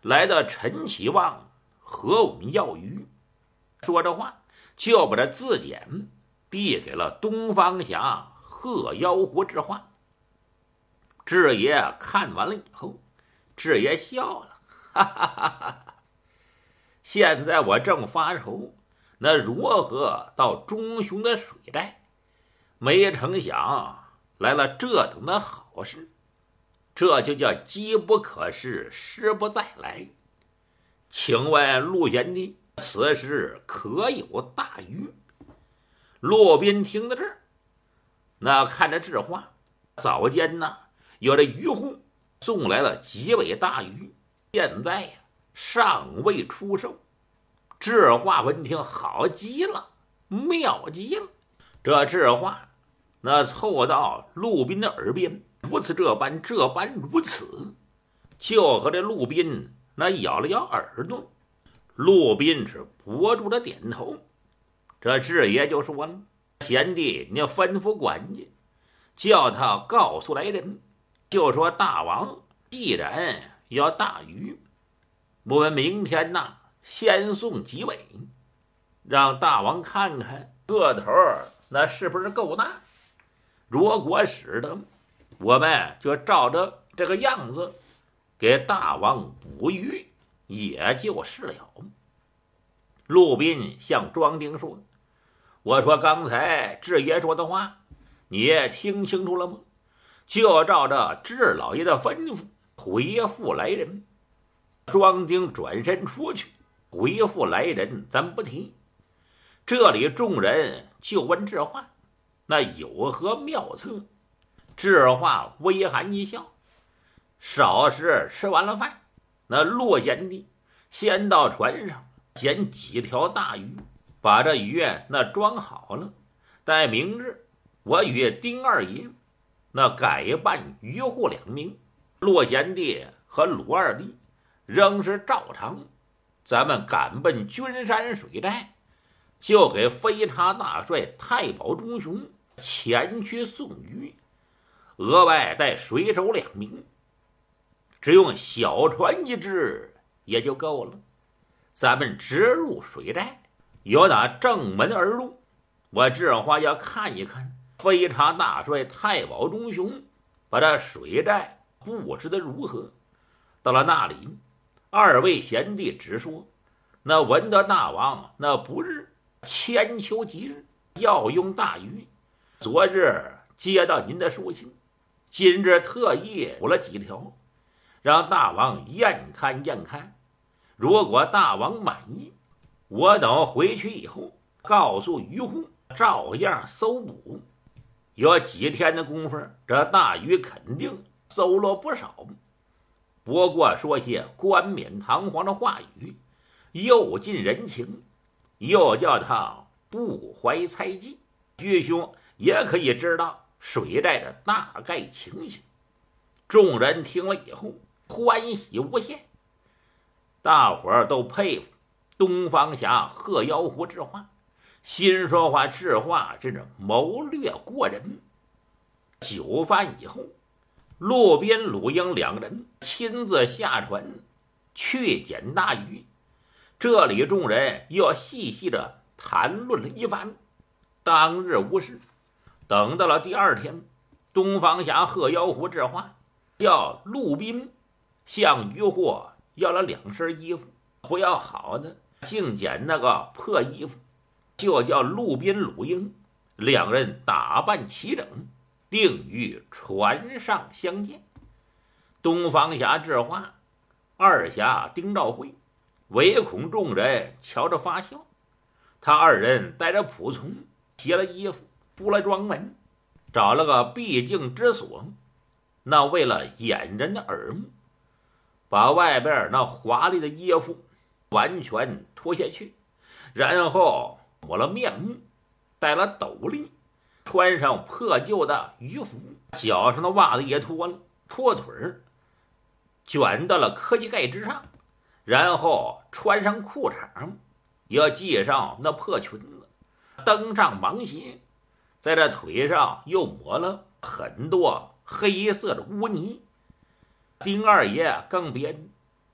来到陈启旺和我们要鱼。说着话，就把这字典递给了东方侠贺妖狐之画。智爷看完了以后，智爷笑了，哈哈哈哈！现在我正发愁，那如何到中雄的水寨？没成想来了这等的好事，这就叫机不可失，失不再来。请问陆贤弟，此时可有大鱼？骆宾听到这儿，那看着智化，早间呢有这渔户送来了几尾大鱼，现在呀尚未出售。智化闻听，好极了，妙极了。这智化那凑到陆宾的耳边，如此这般如此，就和这陆宾那咬了咬耳朵。陆宾是不住的点头。这智爷就说了：“贤弟，你吩咐管家，叫他告诉来人，就说大王既然要大鱼，我们明天呐先送几尾，让大王看看个头那是不是够大。如果使得，我们就照着这个样子给大王捕鱼，也就是了。”陆宾向庄丁说：“我说刚才智爷说的话，你也听清楚了吗？就照着智老爷的吩咐回复来人。”庄丁转身出去，回复来人咱不提。这里众人就问智化，那有何妙策？智化微含一笑，少时吃完了饭，那骆贤弟先到船上捡几条大鱼，把这鱼那装好了，待明日我与丁二爷那改办渔户2名，骆贤弟和鲁二弟仍是照常，咱们赶奔君山水寨，就给飞叉大帅太保中雄前去送鱼，额外带水手2名，只用小船1只也就够了。咱们直入水寨，由打正门而入。我智化要看一看飞叉大帅太保中雄把这水寨布置的如何。到了那里，2位贤弟只说，那闻得大王那不日千秋吉日，要用大鱼，昨日接到您的书信，今日特意捕了几条，让大王验看验看。如果大王满意，我等回去以后告诉渔户，照样搜捕。有几天的功夫，这大鱼肯定搜罗不少。不过说些冠冕堂皇的话语，又尽人情，又叫他不怀猜忌，愚兄也可以知道水寨的大概情形。众人听了以后欢喜无限，大伙儿都佩服东方侠贺妖狐之话，心说话智化真是谋略过人。酒饭以后，陆宾、鲁英2人亲自下船去捡大鱼。这里众人又细细的谈论了一番。当日无事，等到了第2天，东方侠贺妖狐之话叫陆宾向渔户要了2身衣服，不要好的，净捡那个破衣服，就叫陆宾、鲁英2人打扮齐整，定于船上相见。东方侠智化、2侠丁兆辉唯恐众人瞧着发笑，他2人带着仆从携了衣服，出了庄门，找了个闭静之所，那为了掩人的耳目，把外边那华丽的衣服完全脱下去，然后抹了面目，戴了斗笠，穿上破旧的渔服，脚上的袜子也脱了，破腿儿卷到了科技盖之上，然后穿上裤衩，要系上那破裙子，登上芒鞋，在这腿上又抹了很多黑色的污泥。丁二爷更别